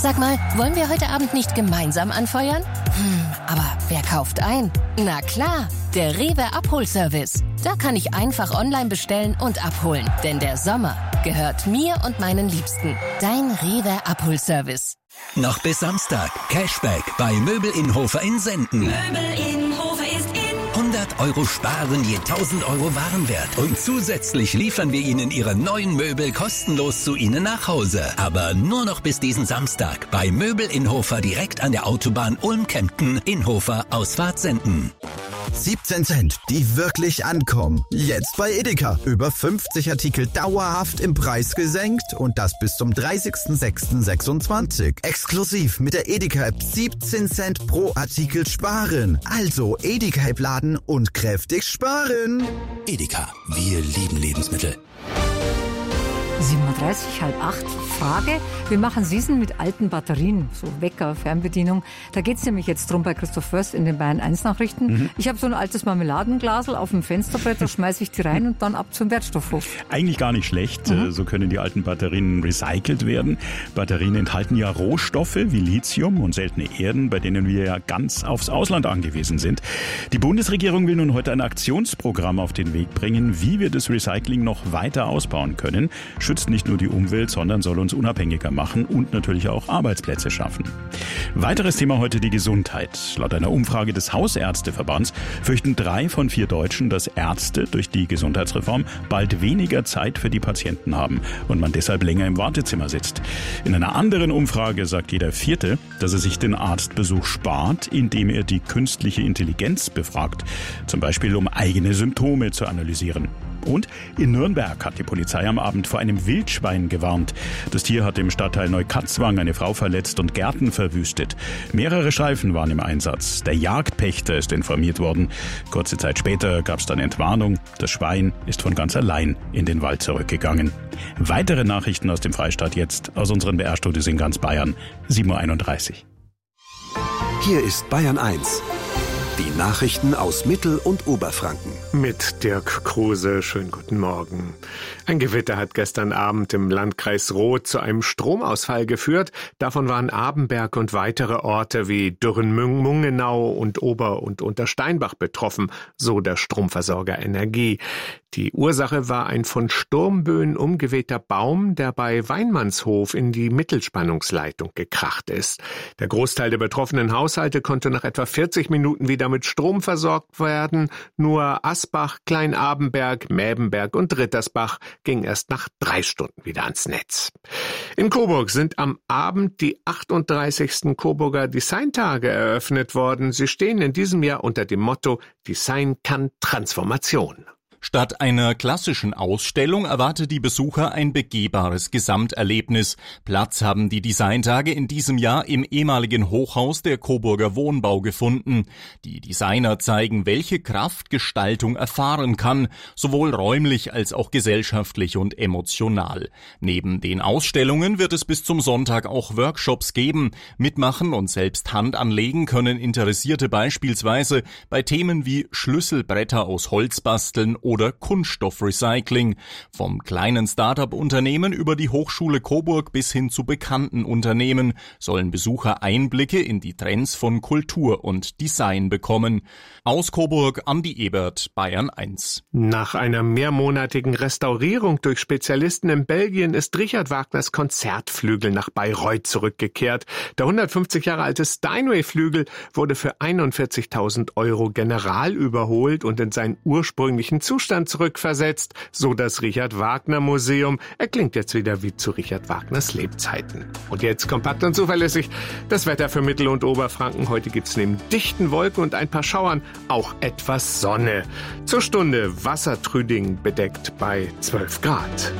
Sag mal, wollen wir heute Abend nicht gemeinsam anfeuern? Aber wer kauft ein? Na klar, der Rewe Abholservice. Da kann ich einfach online bestellen und abholen. Denn der Sommer gehört mir und meinen Liebsten. Dein Rewe Abholservice. Noch bis Samstag. Cashback bei Möbel Inhofer in Senden. Möbel Inhofer ist in. 100 € sparen je 1000 € Warenwert. Und zusätzlich liefern wir Ihnen Ihre neuen Möbel kostenlos zu Ihnen nach Hause. Aber nur noch bis diesen Samstag bei Möbel Inhofer direkt an der Autobahn Ulm-Kempten, Inhofer, Ausfahrt Senden. 17 Cent, die wirklich ankommen. Jetzt bei Edeka. Über 50 Artikel dauerhaft im Preis gesenkt und das bis zum 30.06.26. Exklusiv mit der Edeka-App 17 Cent pro Artikel sparen. Also Edeka-App laden und kräftig sparen. Edeka, wir lieben Lebensmittel. 7.30 Uhr, 7:30. Frage, wie machen Sie es denn mit alten Batterien? So Wecker, Fernbedienung. Da geht es nämlich jetzt drum bei Christoph Först in den Bayern 1 Nachrichten. Ich habe so ein altes Marmeladenglasel auf dem Fensterbrett, da schmeiße ich die rein und dann ab zum Wertstoffhof. Eigentlich gar nicht schlecht. So können die alten Batterien recycelt werden. Batterien enthalten ja Rohstoffe wie Lithium und seltene Erden, bei denen wir ja ganz aufs Ausland angewiesen sind. Die Bundesregierung will nun heute ein Aktionsprogramm auf den Weg bringen, wie wir das Recycling noch weiter ausbauen können. Schützt nicht nur die Umwelt, sondern soll uns unabhängiger machen und natürlich auch Arbeitsplätze schaffen. Weiteres Thema heute die Gesundheit. Laut einer Umfrage des Hausärzteverbands fürchten 3 von 4 Deutschen, dass Ärzte durch die Gesundheitsreform bald weniger Zeit für die Patienten haben und man deshalb länger im Wartezimmer sitzt. In einer anderen Umfrage sagt jeder 4., dass er sich den Arztbesuch spart, indem er die künstliche Intelligenz befragt, zum Beispiel um eigene Symptome zu analysieren. Und in Nürnberg hat die Polizei am Abend vor einem Wildschwein gewarnt. Das Tier hat im Stadtteil Neukatzwang eine Frau verletzt und Gärten verwüstet. Mehrere Streifen waren im Einsatz. Der Jagdpächter ist informiert worden. Kurze Zeit später gab es dann Entwarnung. Das Schwein ist von ganz allein in den Wald zurückgegangen. Weitere Nachrichten aus dem Freistaat jetzt aus unseren BR-Studios in ganz Bayern. 7.31 Uhr. Hier ist Bayern 1. Die Nachrichten aus Mittel- und Oberfranken. Mit Dirk Kruse, schönen guten Morgen. Ein Gewitter hat gestern Abend im Landkreis Roth zu einem Stromausfall geführt. Davon waren Abenberg und weitere Orte wie Dürren-Mungenau und Ober- und Untersteinbach betroffen, so der Stromversorger Energie. Die Ursache war ein von Sturmböen umgewehter Baum, der bei Weinmannshof in die Mittelspannungsleitung gekracht ist. Der Großteil der betroffenen Haushalte konnte nach etwa 40 Minuten wieder mit Strom versorgt werden. Nur Asbach, Kleinabenberg, Mäbenberg und Rittersbach ging erst nach 3 Stunden wieder ans Netz. In Coburg sind am Abend die 38. Coburger Designtage eröffnet worden. Sie stehen in diesem Jahr unter dem Motto Design kann Transformation. Statt einer klassischen Ausstellung erwartet die Besucher ein begehbares Gesamterlebnis. Platz haben die Designtage in diesem Jahr im ehemaligen Hochhaus der Coburger Wohnbau gefunden. Die Designer zeigen, welche Kraft Gestaltung erfahren kann, sowohl räumlich als auch gesellschaftlich und emotional. Neben den Ausstellungen wird es bis zum Sonntag auch Workshops geben. Mitmachen und selbst Hand anlegen können Interessierte beispielsweise bei Themen wie Schlüsselbretter aus Holz basteln oder Kunststoffrecycling. Vom kleinen Start-up-Unternehmen über die Hochschule Coburg bis hin zu bekannten Unternehmen sollen Besucher Einblicke in die Trends von Kultur und Design bekommen. Aus Coburg, Andi Ebert, Bayern 1. Nach einer mehrmonatigen Restaurierung durch Spezialisten in Belgien ist Richard Wagners Konzertflügel nach Bayreuth zurückgekehrt. Der 150 Jahre alte Steinway-Flügel wurde für 41.000 € general überholt und in seinen ursprünglichen Zustand zurückversetzt, so das Richard Wagner Museum. Er klingt jetzt wieder wie zu Richard Wagners Lebzeiten. Und jetzt kompakt und zuverlässig das Wetter für Mittel- und Oberfranken. Heute gibt's neben dichten Wolken und ein paar Schauern auch etwas Sonne. Zur Stunde Wassertrüding bedeckt bei 12 Grad.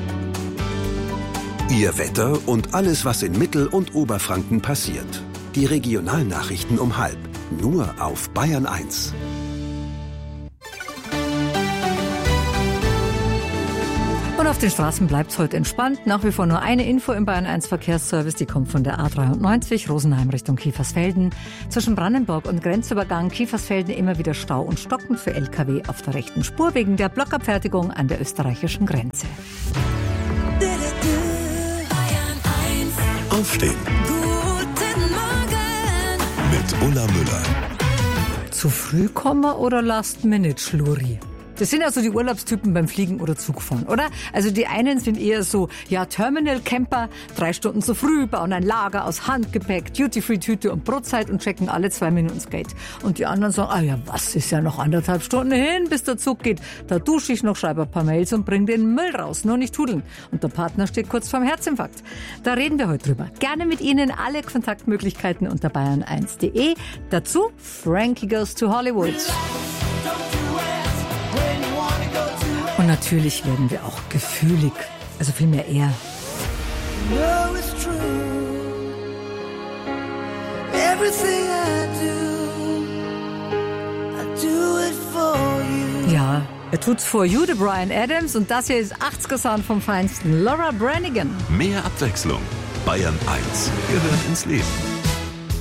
Ihr Wetter und alles, was in Mittel- und Oberfranken passiert. Die Regionalnachrichten um 12:30. Nur auf Bayern 1. Und auf den Straßen bleibt es heute entspannt. Nach wie vor nur eine Info im Bayern 1 Verkehrsservice. Die kommt von der A93 Rosenheim Richtung Kiefersfelden. Zwischen Brandenburg und Grenzübergang Kiefersfelden immer wieder Stau und Stocken für LKW auf der rechten Spur wegen der Blockabfertigung an der österreichischen Grenze. Aufstehen. Gut Ulla Müller. Zu früh kommen oder Last-Minute-Schluri? Das sind also die Urlaubstypen beim Fliegen oder Zugfahren, oder? Also die einen sind eher so, ja, Terminal-Camper, 3 Stunden zu früh, bauen ein Lager aus Handgepäck, Duty-Free-Tüte und Brotzeit und checken alle 2 Minuten ins Gate. Und die anderen sagen, was, ist ja noch 1,5 Stunden hin, bis der Zug geht. Da dusche ich noch, schreibe ein paar Mails und bring den Müll raus, nur nicht tudeln. Und der Partner steht kurz vorm Herzinfarkt. Da reden wir heute drüber. Gerne mit Ihnen, alle Kontaktmöglichkeiten unter bayern1.de. Dazu Frankie Goes to Hollywood. Und natürlich werden wir auch gefühlig, also vielmehr eher. Ja, er tut's for you, the Bryan Adams. Und das hier ist 80er-Sound vom Feinsten. Laura Branigan. Mehr Abwechslung. Bayern 1 gehört ins Leben.